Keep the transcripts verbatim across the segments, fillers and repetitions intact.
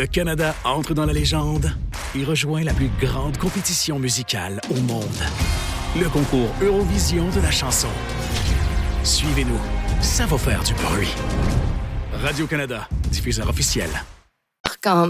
Le Canada entre dans la légende et rejoint la plus grande compétition musicale au monde. Le concours Eurovision de la chanson. Suivez-nous, ça va faire du bruit. Radio-Canada, diffuseur officiel. Quand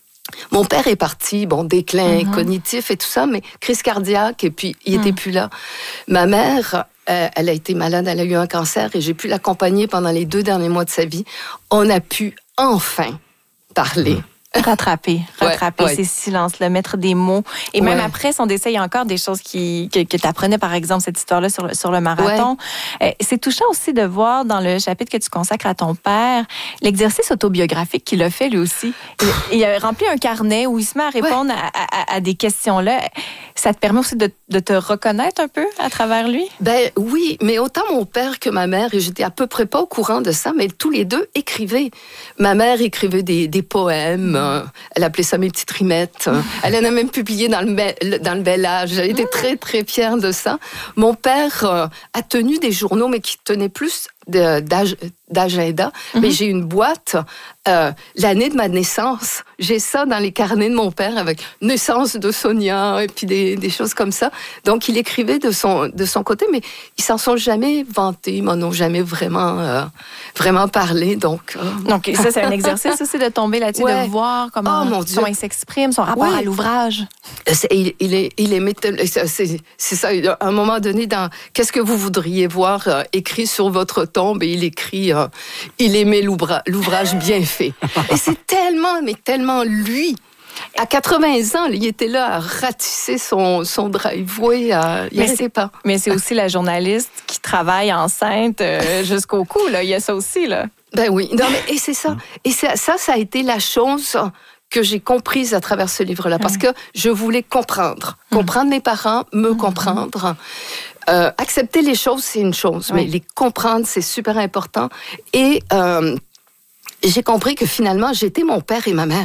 mon père est parti, bon, déclin Mm-hmm. cognitif et tout ça, mais crise cardiaque, et puis il Mm. était plus là. Ma mère, euh, elle a été malade, elle a eu un cancer, et j'ai pu l'accompagner pendant les deux derniers mois de sa vie. On a pu enfin parler. Mm. Rattraper, rattraper Ouais, ouais. ces silences-là, mettre des mots. Et même Ouais. après son décès, il y a encore des choses qui, que, que tu apprenais, par exemple, cette histoire-là sur le, sur le marathon. Euh, c'est touchant aussi de voir dans le chapitre que tu consacres à ton père, l'exercice autobiographique qu'il a fait lui aussi. Il, il a rempli un carnet où il se met à répondre ouais. à, à, à des questions-là. Ça te permet aussi de, de te reconnaître un peu à travers lui? Ben oui, mais autant mon père que ma mère, et j'étais à peu près pas au courant de ça, mais tous les deux écrivaient. Ma mère écrivait des, des poèmes, euh, elle appelait ça mes petites rimettes. Elle en a même publié dans le, be- dans le Bel Âge. Elle était très, très fière de ça. Mon père euh, a tenu des journaux, mais qui tenaient plus de, d'ag- d'agenda. Mm-hmm. Mais j'ai une boîte, euh, l'année de ma naissance. J'ai ça dans les carnets de mon père avec naissance de Sonia et puis des, des choses comme ça. Donc, il écrivait de son, de son côté, mais ils s'en sont jamais vantés. Ils m'en ont jamais vraiment, euh, vraiment parlé. Donc, euh... donc, ça, c'est un exercice aussi de tomber là-dessus, ouais. de voir comment, oh, comment il s'exprime, son rapport oui. à l'ouvrage. C'est, il, il, est, il aimait... C'est, c'est ça, à un moment donné, dans « Qu'est-ce que vous voudriez voir euh, écrit sur votre tombe ?» et il écrit euh, « Il aimait l'ouvra- l'ouvrage bien fait. » Et c'est tellement, mais tellement lui. À quatre-vingts ans, il était là à ratisser son, son driveway. À... Il n'arrêtait pas. Mais c'est aussi la journaliste qui travaille enceinte euh, jusqu'au cou. Là. Il y a ça aussi. Là. Ben oui. Non, mais, et c'est ça. Et ça, ça, ça a été la chose que j'ai comprise à travers ce livre-là. Parce que je voulais comprendre. Comprendre mes parents, me comprendre. Euh, accepter les choses, c'est une chose. Oui. Mais les comprendre, c'est super important. Et euh, j'ai compris que finalement, j'étais mon père et ma mère.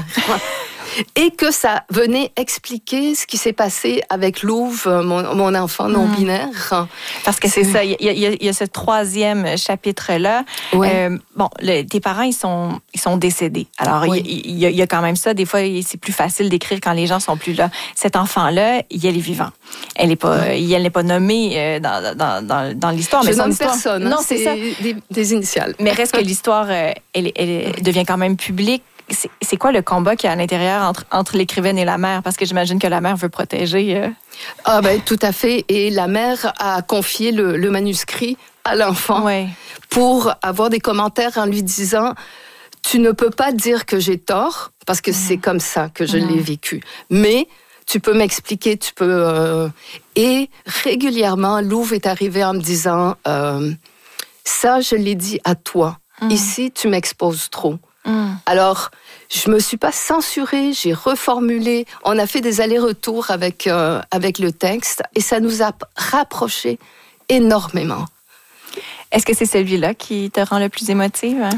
Et que ça venait expliquer ce qui s'est passé avec Louve, mon, mon enfant non-binaire. Parce que c'est ça, il y, y, y a ce troisième chapitre-là. Ouais. Euh, bon, le, tes parents, ils sont, ils sont décédés. Alors, oui. il, y, y, y a quand même ça. Des fois, c'est plus facile d'écrire quand les gens sont plus là. Cet enfant-là, il est vivant. Elle n'est pas, ouais. elle n'est pas nommée dans, dans, dans, dans l'histoire. Je mais nomme histoire, personne. Non, hein, c'est, c'est ça. Des, des initiales. Mais reste que l'histoire, elle, elle, elle devient quand même publique. C'est, c'est quoi le combat qu'il y a à l'intérieur entre, entre l'écrivaine et la mère? Parce que j'imagine que la mère veut protéger... Euh... Ah ben tout à fait. Et la mère a confié le, le manuscrit à l'enfant ouais. pour avoir des commentaires en lui disant « Tu ne peux pas dire que j'ai tort, parce que mmh. c'est comme ça que je mmh. l'ai vécu. Mais tu peux m'expliquer, tu peux... Euh... » Et régulièrement, Louve est arrivée en me disant euh, « Ça, je l'ai dit à toi. Mmh. Ici, tu m'exposes trop. » Mm. Alors, je me suis pas censurée, j'ai reformulé. On a fait des allers-retours avec, euh, avec le texte et ça nous a rapprochés énormément. Est-ce que c'est celui-là qui te rend le plus émotive? Hein?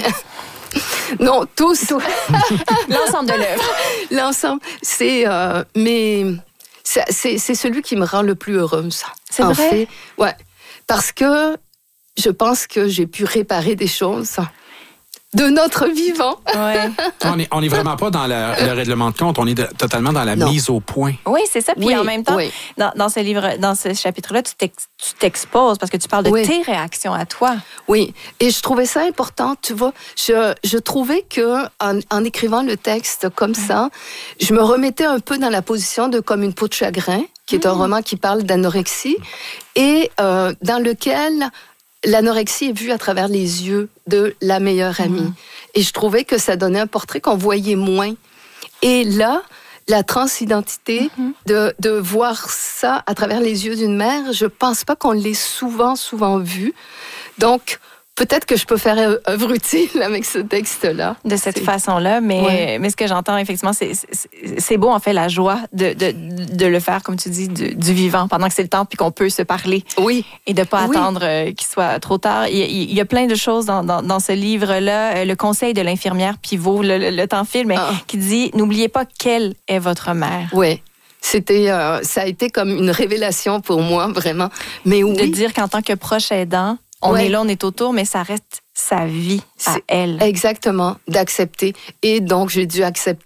Non, tous. Tout. L'ensemble de l'œuvre. L'ensemble, c'est... Euh, mais c'est, c'est, c'est celui qui me rend le plus heureuse. C'est en vrai? fait. Ouais. Parce que je pense que j'ai pu réparer des choses de notre vivant. Ouais. on n'est on est vraiment pas dans le, le règlement de compte, on est de, totalement dans la non. mise au point. Oui, c'est ça. Puis oui, en même temps, oui. dans, dans ce livre, dans ce chapitre-là, tu, t'ex, tu t'exposes parce que tu parles de oui. tes réactions à toi. Oui, et je trouvais ça important, tu vois. Je, je trouvais que en, en écrivant le texte comme mmh. ça, je me remettais un peu dans la position de Comme une peau de chagrin, qui est mmh. un roman qui parle d'anorexie, et euh, dans lequel... l'anorexie est vue à travers les yeux de la meilleure amie. Mmh. Et je trouvais que ça donnait un portrait qu'on voyait moins. Et là, la transidentité, mmh. de, de voir ça à travers les yeux d'une mère, je pense pas qu'on l'ait souvent, souvent vu. Donc, peut-être que je peux faire œuvre utile avec ce texte-là. De cette c'est... façon-là, mais, ouais. mais ce que j'entends, effectivement, c'est, c'est, c'est beau, en fait, la joie de, de, de le faire, comme tu dis, du, du vivant, pendant que c'est le temps, puis qu'on peut se parler. Oui. Et de ne pas oui. attendre euh, qu'il soit trop tard. Il, il y a plein de choses dans, dans, dans ce livre-là. Le conseil de l'infirmière Pivot, le, le, le temps file, mais ah. qui dit, n'oubliez pas quelle est votre mère. Oui. C'était, euh, ça a été comme une révélation pour moi, vraiment. Mais oui. De dire qu'en tant que proche aidant, on ouais. est là, on est autour, mais ça reste sa vie à c'est elle. Exactement, d'accepter. Et donc, j'ai dû accepter